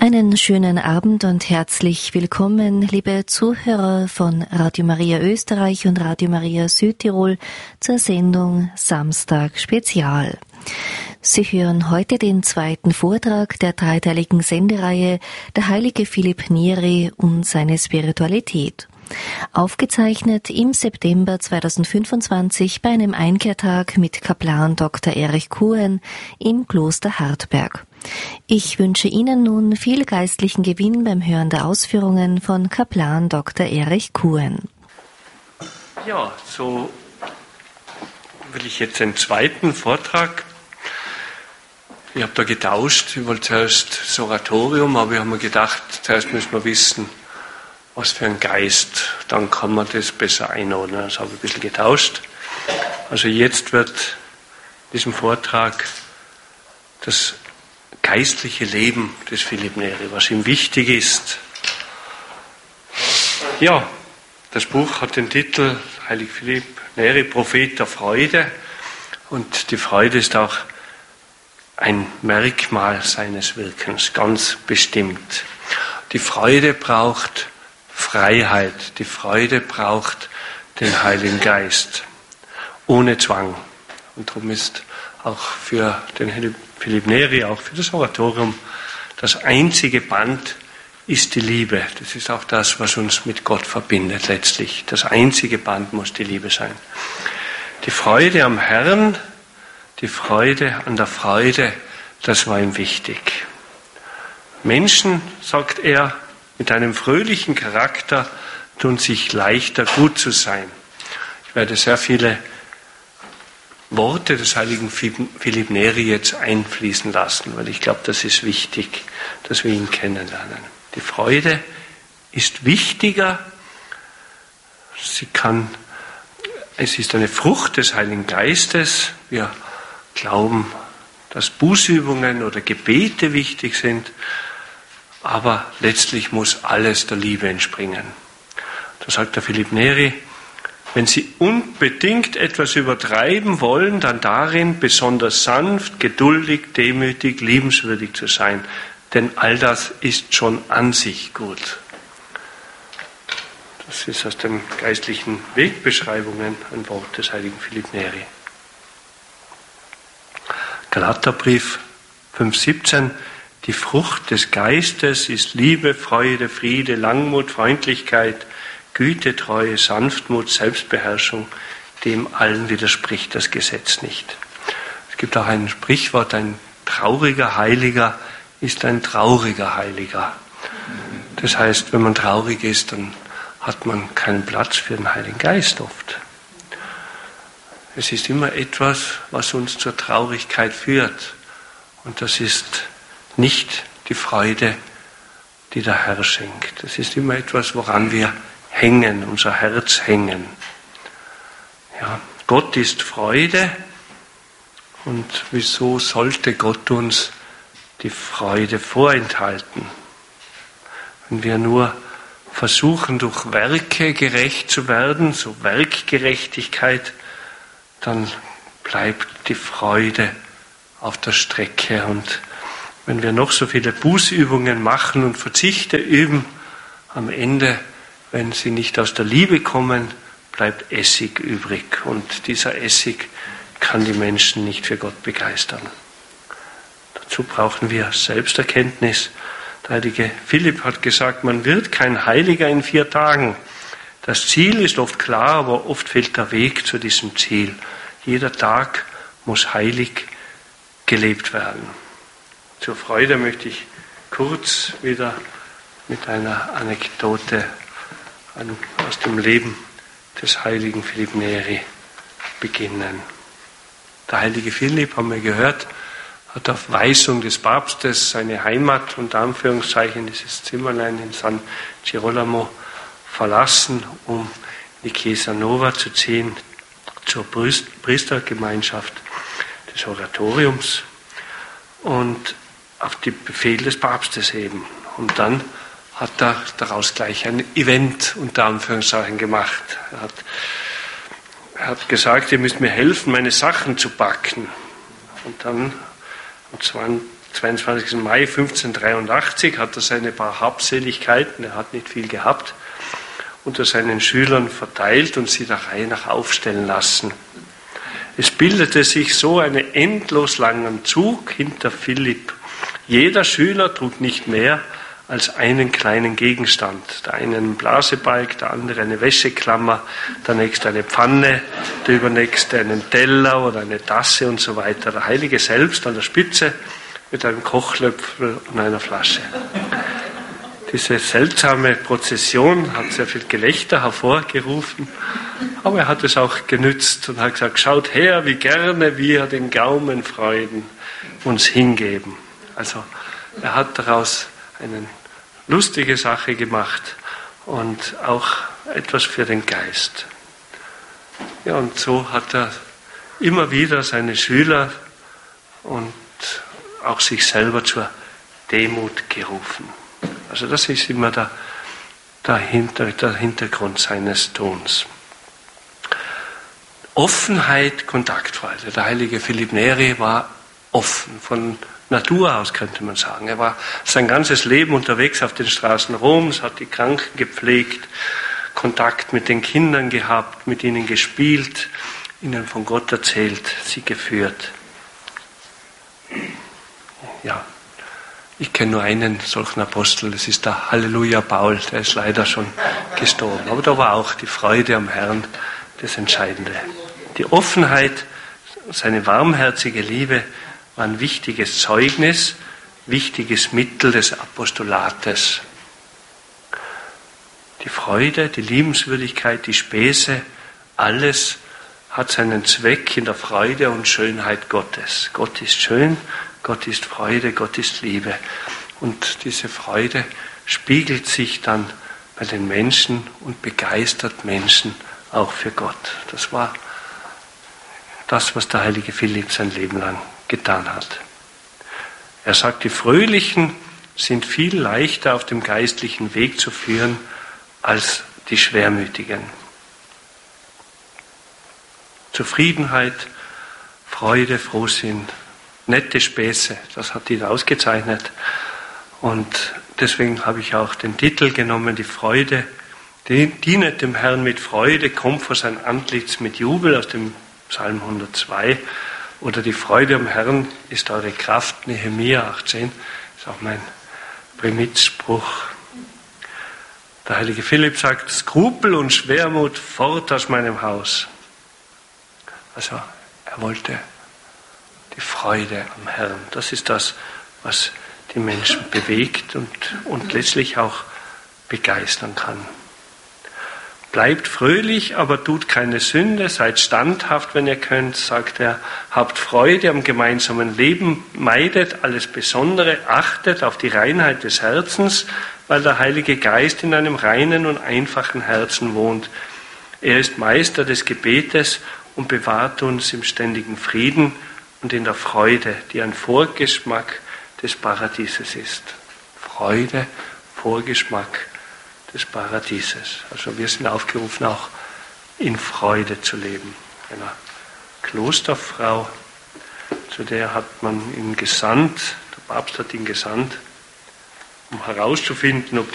Einen schönen Abend und herzlich willkommen, liebe Zuhörer von Radio Maria Österreich und Radio Maria Südtirol zur Sendung Samstag Spezial. Sie hören heute den zweiten Vortrag der dreiteiligen Sendereihe Der heilige Philipp Neri und seine Spiritualität. Aufgezeichnet im September 2025 bei einem Einkehrtag mit Kaplan Dr. Erich Kuhn im Kloster Hartberg. Ich wünsche Ihnen nun viel geistlichen Gewinn beim Hören der Ausführungen von Kaplan Dr. Erich Kuhn. Ja, so will ich jetzt den zweiten Vortrag. Ich habe da getauscht. Ich wollte zuerst das Oratorium, aber ich habe mir gedacht, zuerst müssen wir wissen, was für ein Geist, dann kann man das besser einordnen. Das habe ich ein bisschen getauscht. Also jetzt wird in diesem Vortrag das geistliche Leben des Philipp Neri, was ihm wichtig ist. Ja, das Buch hat den Titel Heilig Philipp Neri, Prophet der Freude. Und die Freude ist auch ein Merkmal seines Wirkens, ganz bestimmt. Die Freude braucht Freiheit, die Freude braucht den Heiligen Geist, ohne Zwang. Und darum ist auch für den Philipp Neri, auch für das Oratorium, das einzige Band ist die Liebe. Das ist auch das, was uns mit Gott verbindet letztlich. Das einzige Band muss die Liebe sein. Die Freude am Herrn, die Freude an der Freude, das war ihm wichtig. Menschen, sagt er, mit einem fröhlichen Charakter tun sich leichter, gut zu sein. Ich werde sehr viele Worte des heiligen Philipp Neri jetzt einfließen lassen, weil ich glaube, das ist wichtig, dass wir ihn kennenlernen. Die Freude ist wichtiger, es ist eine Frucht des Heiligen Geistes. Wir glauben, dass Bußübungen oder Gebete wichtig sind, aber letztlich muss alles der Liebe entspringen. Da sagt der Philipp Neri, wenn Sie unbedingt etwas übertreiben wollen, dann darin, besonders sanft, geduldig, demütig, liebenswürdig zu sein. Denn all das ist schon an sich gut. Das ist aus den geistlichen Wegbeschreibungen ein Wort des heiligen Philipp Neri. Galaterbrief 5,17. Die Frucht des Geistes ist Liebe, Freude, Friede, Langmut, Freundlichkeit, Güte, Treue, Sanftmut, Selbstbeherrschung, dem allen widerspricht das Gesetz nicht. Es gibt auch ein Sprichwort, ein trauriger Heiliger ist ein trauriger Heiliger. Das heißt, wenn man traurig ist, dann hat man keinen Platz für den Heiligen Geist oft. Es ist immer etwas, was uns zur Traurigkeit führt. Und das ist nicht die Freude, die der Herr schenkt. Das ist immer etwas, woran wir hängen, unser Herz hängen. Ja, Gott ist Freude. Und wieso sollte Gott uns die Freude vorenthalten? Wenn wir nur versuchen, durch Werke gerecht zu werden, so Werkgerechtigkeit, dann bleibt die Freude auf der Strecke. Und wenn wir noch so viele Bußübungen machen und Verzichte üben, am Ende, wenn sie nicht aus der Liebe kommen, bleibt Essig übrig. Und dieser Essig kann die Menschen nicht für Gott begeistern. Dazu brauchen wir Selbsterkenntnis. Der heilige Philipp hat gesagt, man wird kein Heiliger in 4 Tagen. Das Ziel ist oft klar, aber oft fehlt der Weg zu diesem Ziel. Jeder Tag muss heilig gelebt werden. Zur Freude möchte ich kurz wieder mit einer Anekdote aus dem Leben des heiligen Philipp Neri beginnen. Der heilige Philipp, haben wir gehört, hat auf Weisung des Papstes seine Heimat, unter Anführungszeichen dieses Zimmerlein in San Girolamo, verlassen, um in die Chiesa Nova zu ziehen, zur Priestergemeinschaft des Oratoriums und auf den Befehl des Papstes eben. Und dann hat er daraus gleich ein Event unter Anführungszeichen gemacht. Er hat gesagt, ihr müsst mir helfen, meine Sachen zu packen. Und dann am 22. Mai 1583 hat er seine paar Habseligkeiten, er hat nicht viel gehabt, unter seinen Schülern verteilt und sie der Reihe nach aufstellen lassen. Es bildete sich so einen endlos langen Zug hinter Philipp. Jeder Schüler trug nicht mehr als einen kleinen Gegenstand. Der eine einen Blasebalg, der andere eine Wäscheklammer, der nächste eine Pfanne, der übernächste einen Teller oder eine Tasse und so weiter. Der Heilige selbst an der Spitze mit einem Kochlöffel und einer Flasche. Diese seltsame Prozession hat sehr viel Gelächter hervorgerufen, aber er hat es auch genützt und hat gesagt, schaut her, wie gerne wir den Gaumenfreuden uns hingeben. Also er hat daraus eine lustige Sache gemacht und auch etwas für den Geist. Ja, und so hat er immer wieder seine Schüler und auch sich selber zur Demut gerufen. Also das ist immer der Hintergrund seines Tuns. Offenheit, Kontaktfreude. Der heilige Philipp Neri war offen, von Natur aus könnte man sagen. Er war sein ganzes Leben unterwegs auf den Straßen Roms, hat die Kranken gepflegt, Kontakt mit den Kindern gehabt, mit ihnen gespielt, ihnen von Gott erzählt, sie geführt. Ja, ich kenne nur einen solchen Apostel, das ist der Halleluja Paul, der ist leider schon gestorben. Aber da war auch die Freude am Herrn das Entscheidende. Die Offenheit, seine warmherzige Liebe war ein wichtiges Zeugnis, wichtiges Mittel des Apostolates. Die Freude, die Liebenswürdigkeit, die Späße, alles hat seinen Zweck in der Freude und Schönheit Gottes. Gott ist schön, Gott ist Freude, Gott ist Liebe. Und diese Freude spiegelt sich dann bei den Menschen und begeistert Menschen auch für Gott. Das war das, was der heilige Philipp sein Leben lang getan hat. Er sagt, die Fröhlichen sind viel leichter auf dem geistlichen Weg zu führen als die Schwermütigen. Zufriedenheit, Freude, Frohsinn, nette Späße, das hat ihn ausgezeichnet. Und deswegen habe ich auch den Titel genommen, die Freude, dienet dem Herrn mit Freude, kommt vor sein Antlitz mit Jubel, aus dem Psalm 102. Oder die Freude am Herrn ist eure Kraft, Nehemia 18, ist auch mein Primizspruch. Der heilige Philipp sagt, Skrupel und Schwermut fort aus meinem Haus. Also er wollte die Freude am Herrn. Das ist das, was die Menschen bewegt und letztlich auch begeistern kann. Bleibt fröhlich, aber tut keine Sünde, seid standhaft, wenn ihr könnt, sagt er. Habt Freude am gemeinsamen Leben, meidet alles Besondere, achtet auf die Reinheit des Herzens, weil der Heilige Geist in einem reinen und einfachen Herzen wohnt. Er ist Meister des Gebetes und bewahrt uns im ständigen Frieden und in der Freude, die ein Vorgeschmack des Paradieses ist. Freude, Vorgeschmack des Paradieses. Also wir sind aufgerufen, auch in Freude zu leben. Einer Klosterfrau, zu der hat man ihn gesandt, der Papst hat ihn gesandt, um herauszufinden, ob